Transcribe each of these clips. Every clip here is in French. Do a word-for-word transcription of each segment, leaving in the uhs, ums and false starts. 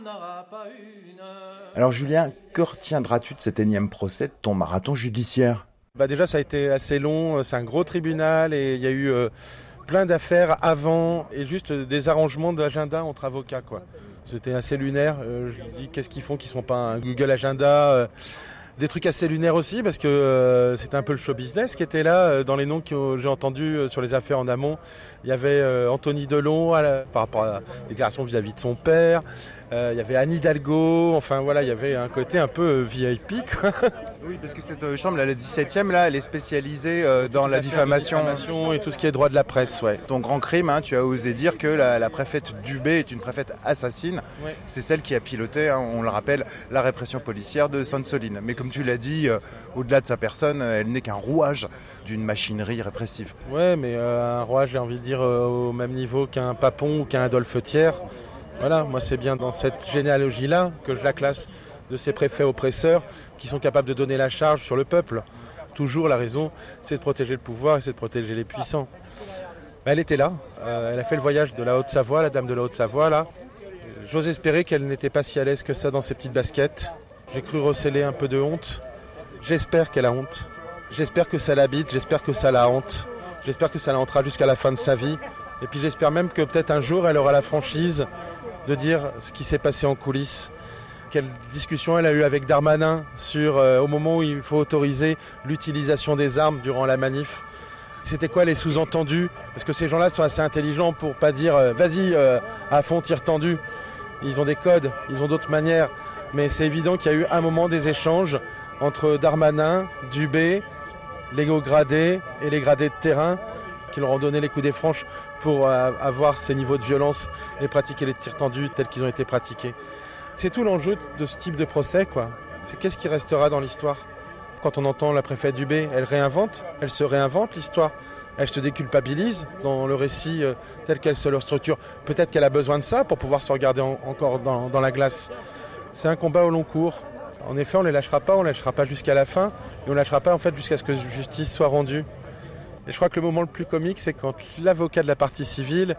Alors Julien, que retiendras-tu de cet énième procès de ton marathon judiciaire ? Bah déjà ça a été assez long, c'est un gros tribunal et il y a eu euh, plein d'affaires avant et juste des arrangements d'agenda entre avocats quoi. C'était assez lunaire, euh, je me dis qu'est-ce qu'ils font qu'ils ne sont pas un Google Agenda euh, des trucs assez lunaires aussi parce que euh, c'était un peu le show business qui était là. Euh, dans les noms que j'ai entendus euh, sur les affaires en amont, il y avait euh, Anthony Delon à la, par rapport à la déclaration vis-à-vis de son père. Euh, il y avait Anne Hidalgo. Enfin voilà, il y avait un côté un peu euh, V I P quoi. Oui, parce que cette euh, chambre, là, la dix-septième, là, elle est spécialisée euh, dans la diffamation. diffamation et tout ce qui est droit de la presse, ouais. Ton grand crime, hein, tu as osé dire que la, la préfète Dubé est une préfète assassine. Ouais. C'est celle qui a piloté, hein, on le rappelle, la répression policière de Sainte-Soline. Mais comme tu l'as dit, euh, au-delà de sa personne, elle n'est qu'un rouage d'une machinerie répressive. Ouais, mais euh, un rouage, j'ai envie de dire, euh, au même niveau qu'un Papon ou qu'un Adolphe Thiers. Voilà, moi c'est bien dans cette généalogie-là que je la classe, de ces préfets oppresseurs qui sont capables de donner la charge sur le peuple. Toujours la raison, c'est de protéger le pouvoir et c'est de protéger les puissants. Elle était là, euh, elle a fait le voyage de la Haute-Savoie, la dame de la Haute-Savoie là. J'ose espérer qu'elle n'était pas si à l'aise que ça dans ses petites baskets. J'ai cru recéler un peu de honte. J'espère qu'elle a honte. J'espère que ça l'habite, j'espère que ça la hante. J'espère que ça la hantera jusqu'à la fin de sa vie. Et puis j'espère même que peut-être un jour elle aura la franchise de dire ce qui s'est passé en coulisses. Quelle discussion elle a eue avec Darmanin sur euh, au moment où il faut autoriser l'utilisation des armes durant la manif. C'était quoi les sous-entendus ? Parce que ces gens-là sont assez intelligents pour pas dire euh, vas-y euh, à fond tir tendu. Ils ont des codes, ils ont d'autres manières. Mais c'est évident qu'il y a eu un moment des échanges entre Darmanin, Dubé, les hauts gradés et les gradés de terrain qui leur ont donné les coups des franches pour euh, avoir ces niveaux de violence et pratiquer les tirs tendus tels qu'ils ont été pratiqués. C'est tout l'enjeu de ce type de procès, quoi. C'est qu'est-ce qui restera dans l'histoire. Quand on entend la préfète Dubé, elle réinvente, elle se réinvente l'histoire. Elle se déculpabilise dans le récit euh, tel qu'elle se leur structure. Peut-être qu'elle a besoin de ça pour pouvoir se regarder en, encore dans, dans la glace. C'est un combat au long cours. En effet, on ne les lâchera pas, on ne les lâchera pas jusqu'à la fin, et on ne lâchera pas en fait jusqu'à ce que justice soit rendue. Et je crois que le moment le plus comique, c'est quand l'avocat de la partie civile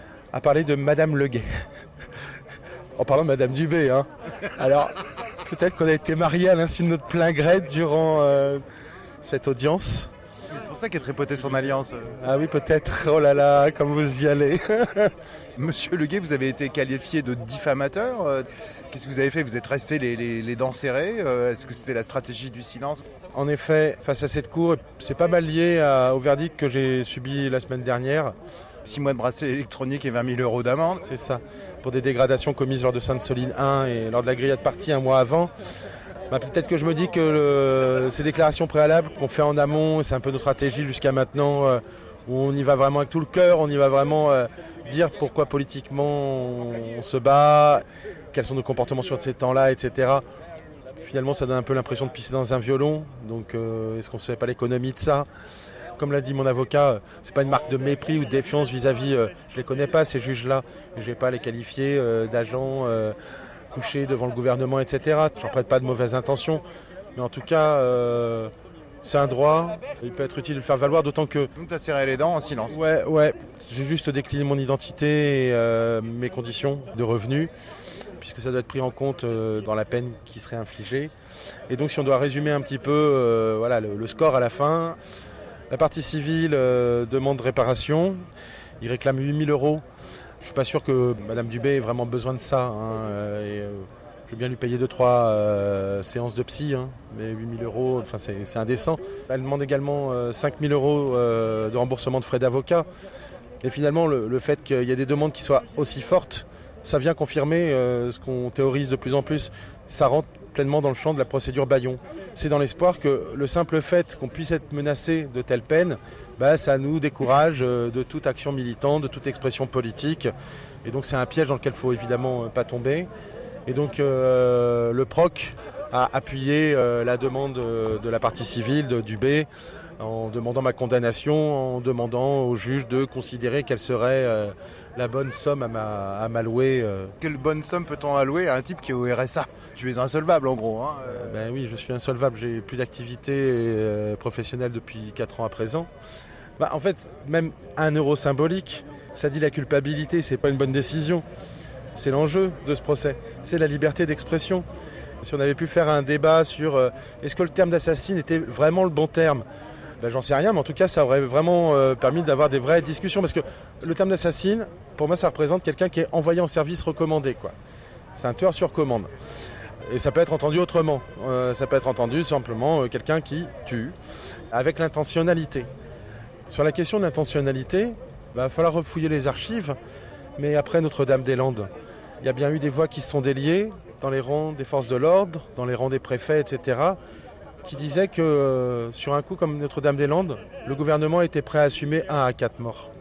a parlé de Madame Leguet. En parlant de Madame Dubé, hein. Alors, peut-être qu'on a été mariés à l'insu de notre plein gré durant euh, cette audience. C'est pour ça qu'elle tripotait son alliance. Ah oui, peut-être. Oh là là, comme vous y allez. Monsieur Leguet, vous avez été qualifié de diffamateur. Qu'est-ce que vous avez fait ? Vous êtes resté les, les, les dents serrées ? Est-ce que c'était la stratégie du silence ? En effet, face à cette cour, c'est pas mal lié à, au verdict que j'ai subi la semaine dernière. Six mois de bracelet électronique et vingt mille euros d'amende. C'est ça, pour des dégradations commises lors de Sainte-Soline un et lors de la grillade partie un mois avant. Bah, peut-être que je me dis que le, ces déclarations préalables qu'on fait en amont, c'est un peu notre stratégie jusqu'à maintenant, euh, où on y va vraiment avec tout le cœur, on y va vraiment euh, dire pourquoi politiquement on, on se bat, quels sont nos comportements sur ces temps-là, et cetera. Finalement, ça donne un peu l'impression de pisser dans un violon, donc euh, est-ce qu'on ne se fait pas l'économie de ça ? Comme l'a dit mon avocat, c'est pas une marque de mépris ou de défiance vis-à-vis, euh, je les connais pas ces juges-là, je vais pas les qualifier euh, d'agents euh, couchés devant le gouvernement, et cetera. J'en prête pas de mauvaises intentions, mais en tout cas, euh, c'est un droit, il peut être utile de le faire valoir, d'autant que... Donc tu as serré les dents en silence. Ouais, ouais, j'ai juste décliné mon identité et euh, mes conditions de revenus, puisque ça doit être pris en compte euh, dans la peine qui serait infligée. Et donc si on doit résumer un petit peu euh, voilà, le, le score à la fin... La partie civile euh, demande réparation, il réclame huit mille euros. Je ne suis pas sûr que Madame Dubé ait vraiment besoin de ça. Hein, et, euh, je veux bien lui payer deux trois euh, séances de psy, hein, mais huit mille euros, enfin, c'est, c'est indécent. Elle demande également euh, cinq mille euros euh, de remboursement de frais d'avocat. Et finalement, le, le fait qu'il y ait des demandes qui soient aussi fortes, ça vient confirmer euh, ce qu'on théorise de plus en plus. Ça rentre pleinement dans le champ de la procédure Bayon. C'est dans l'espoir que le simple fait qu'on puisse être menacé de telle peine, bah, ça nous décourage de toute action militante, de toute expression politique. Et donc c'est un piège dans lequel il ne faut évidemment pas tomber. Et donc euh, le proc a appuyé euh, la demande de la partie civile de Dubé en demandant ma condamnation, en demandant au juge de considérer quelle serait euh, la bonne somme à, ma, à m'allouer. Euh. Quelle bonne somme peut-on allouer à un type qui est au R S A ? Tu es insolvable en gros. Hein euh, ben oui, je suis insolvable. J'ai plus d'activité euh, professionnelle depuis quatre ans à présent. Bah, en fait, même un euro symbolique, ça dit la culpabilité, c'est pas une bonne décision. C'est l'enjeu de ce procès, c'est la liberté d'expression. Si on avait pu faire un débat sur euh, est-ce que le terme d'assassine était vraiment le bon terme, ben, j'en sais rien, mais en tout cas ça aurait vraiment euh, permis d'avoir des vraies discussions. Parce que le terme d'assassine, pour moi ça représente quelqu'un qui est envoyé en service recommandé, quoi. C'est un tueur sur commande. Et ça peut être entendu autrement. Euh, ça peut être entendu simplement euh, quelqu'un qui tue avec l'intentionnalité. Sur la question de l'intentionnalité, il va falloir refouiller les archives, mais après Notre-Dame-des-Landes, il y a bien eu des voix qui se sont déliées dans les rangs des forces de l'ordre, dans les rangs des préfets, et cetera, qui disaient que euh, sur un coup comme Notre-Dame-des-Landes, le gouvernement était prêt à assumer un à quatre morts.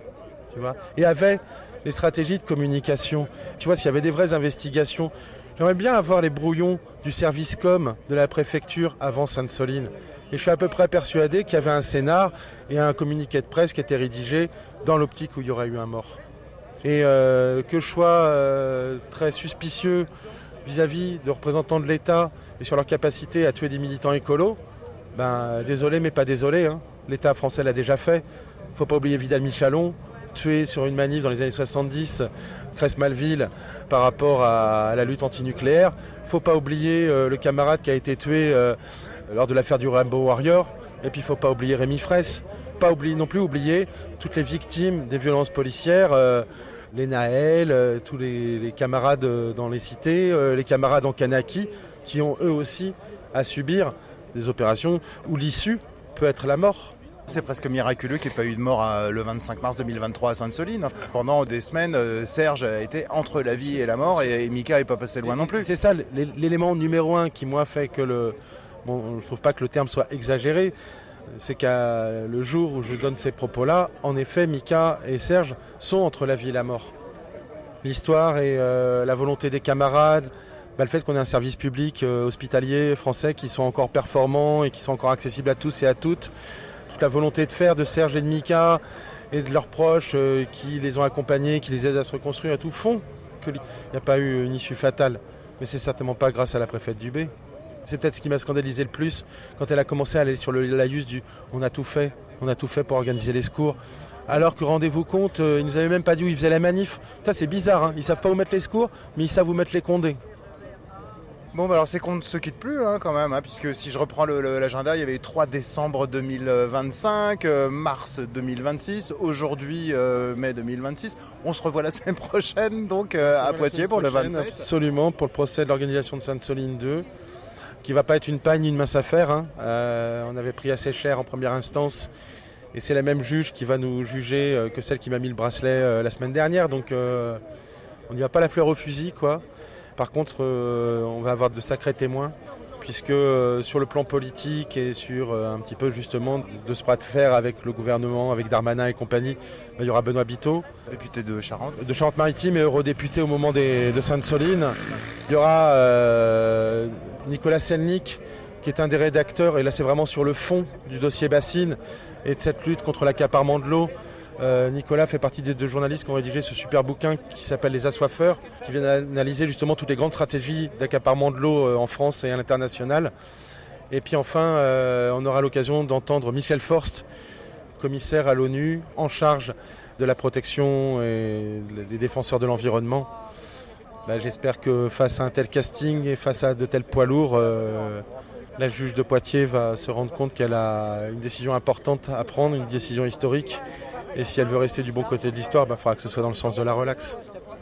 Tu vois, et avait les stratégies de communication. Tu vois, s'il y avait des vraies investigations, j'aimerais bien avoir les brouillons du service com de la préfecture avant Sainte-Soline. Et je suis à peu près persuadé qu'il y avait un scénar et un communiqué de presse qui était rédigé dans l'optique où il y aurait eu un mort. Et euh, que je sois euh, très suspicieux vis-à-vis de représentants de l'État et sur leur capacité à tuer des militants écolos, ben désolé mais pas désolé, hein. L'État français l'a déjà fait. Il ne faut pas oublier Vidal Michalon, tué sur une manif dans les années soixante-dix, Cress-Malville, par rapport à, à la lutte antinucléaire. Il ne faut pas oublier euh, le camarade qui a été tué euh, lors de l'affaire du Rainbow Warrior. Et puis il ne faut pas oublier Rémi Fraisse. Pas oublier, non plus oublier toutes les victimes des violences policières, euh, les Naël, euh, tous les, les camarades euh, dans les cités, euh, les camarades en Kanaki, qui ont eux aussi à subir des opérations où l'issue peut être la mort. C'est presque miraculeux qu'il n'y ait pas eu de mort à, le vingt-cinq mars deux mille vingt-trois à Sainte-Soline. Pendant des semaines, euh, Serge a été entre la vie et la mort et, et Mika n'est pas passé loin non plus. C'est ça l'élément numéro un qui, moi, fait que le... Bon, je ne trouve pas que le terme soit exagéré. C'est qu'à le jour où je donne ces propos-là, en effet, Mika et Serge sont entre la vie et la mort. L'histoire et euh, la volonté des camarades, bah, le fait qu'on ait un service public euh, hospitalier français qui soit encore performant et qui soit encore accessible à tous et à toutes, toute la volonté de faire de Serge et de Mika et de leurs proches euh, qui les ont accompagnés, qui les aident à se reconstruire et tout, font qu'il n'y a pas eu une issue fatale. Mais c'est certainement pas grâce à la préfète Dubé. C'est peut-être ce qui m'a scandalisé le plus quand elle a commencé à aller sur le laïus du « on a tout fait, on a tout fait pour organiser les secours ». Alors que, rendez-vous compte, euh, ils nous avaient même pas dit où ils faisaient la manif. Ça, c'est bizarre, hein. Ils savent pas où mettre les secours, mais ils savent où mettre les condés. Bon, bah alors ces comptes ne se quittent plus hein, quand même, hein, puisque si je reprends le, le, l'agenda, il y avait trois décembre deux mille vingt-cinq, euh, mars deux mille vingt-six, aujourd'hui euh, mai deux mille vingt-six. On se revoit la semaine prochaine donc euh, à Poitiers pour le vingt-sept. Absolument, pour le procès de l'organisation de Sainte-Soline deux, qui ne va pas être une paille ni une mince affaire. Hein. Euh, on avait pris assez cher en première instance. Et c'est la même juge qui va nous juger euh, que celle qui m'a mis le bracelet euh, la semaine dernière. Donc euh, on n'y va pas la fleur au fusil, quoi. Par contre, euh, on va avoir de sacrés témoins, puisque euh, sur le plan politique et sur euh, un petit peu justement de ce bras de fer avec le gouvernement, avec Darmanin et compagnie, ben, il y aura Benoît Biteau, député de Charente, de Charente-Maritime et eurodéputé au moment des, de Sainte-Soline. Il y aura euh, Nicolas Selnick, qui est un des rédacteurs, et là c'est vraiment sur le fond du dossier Bassine et de cette lutte contre l'accaparement de l'eau. Euh, Nicolas fait partie des deux journalistes qui ont rédigé ce super bouquin qui s'appelle Les Assoiffeurs, qui vient analyser justement toutes les grandes stratégies d'accaparement de l'eau euh, en France et à l'international. Et puis enfin, euh, on aura l'occasion d'entendre Michel Forst, commissaire à l'ONU, en charge de la protection et des défenseurs de l'environnement. Bah, j'espère que face à un tel casting et face à de tels poids lourds, euh, la juge de Poitiers va se rendre compte qu'elle a une décision importante à prendre, une décision historique. Et si elle veut rester du bon côté de l'histoire, bah, il faudra que ce soit dans le sens de la relaxe.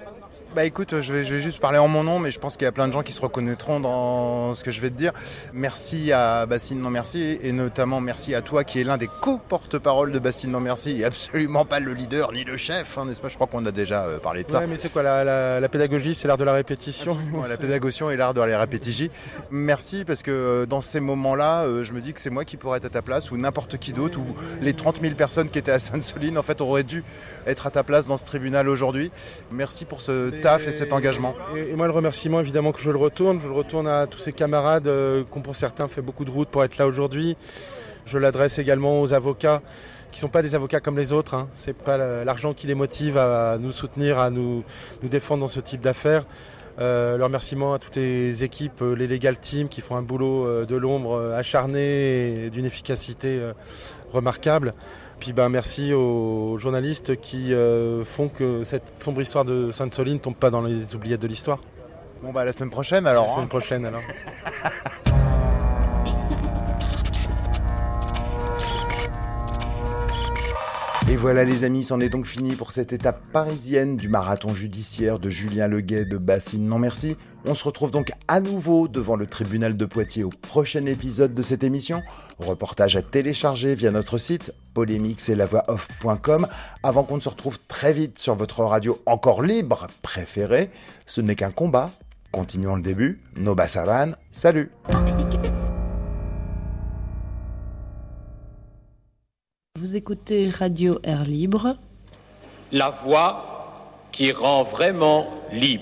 Bah écoute, je vais, je vais juste parler en mon nom, mais je pense qu'il y a plein de gens qui se reconnaîtront dans ce que je vais te dire. Merci à Bassine Non Merci, et notamment merci à toi qui est l'un des co-porte-parole de Bassine Non Merci, et absolument pas le leader ni le chef, hein, n'est-ce pas? Je crois qu'on a déjà euh, parlé de ça. Ouais, mais tu sais quoi, la, la, la pédagogie, c'est l'art de la répétition. La pédagogie est l'art de la répétition. Merci, parce que euh, dans ces moments-là, euh, je me dis que c'est moi qui pourrais être à ta place, ou n'importe qui d'autre, ou les trente mille personnes qui étaient à Sainte-Soline, en fait, auraient dû être à ta place dans ce tribunal aujourd'hui. Merci pour ce taf et cet engagement. Et, et moi, le remerciement, évidemment, que je le retourne. Je le retourne à tous ces camarades euh, qui ont pour certains fait beaucoup de route pour être là aujourd'hui. Je l'adresse également aux avocats qui ne sont pas des avocats comme les autres. Hein. Ce n'est pas l'argent qui les motive à nous soutenir, à nous, nous défendre dans ce type d'affaires. Euh, le remerciement à toutes les équipes, les legal teams qui font un boulot euh, de l'ombre euh, acharné et d'une efficacité euh, remarquable. Puis ben, merci aux journalistes qui euh, font que cette sombre histoire de Sainte-Soline ne tombe pas dans les oubliettes de l'histoire. Bon bah à la semaine prochaine alors. La semaine hein. prochaine alors. Et voilà les amis, c'en est donc fini pour cette étape parisienne du marathon judiciaire de Julien Leguet de Bassine Non Merci. On se retrouve donc à nouveau devant le tribunal de Poitiers au prochain épisode de cette émission. Reportage à télécharger via notre site polémix et la voix off point com avant qu'on ne se retrouve très vite sur votre radio encore libre préférée. Ce n'est qu'un combat. Continuons le début. No Basaran, salut. Vous écoutez Radio Air Libre. La voix qui rend vraiment libre.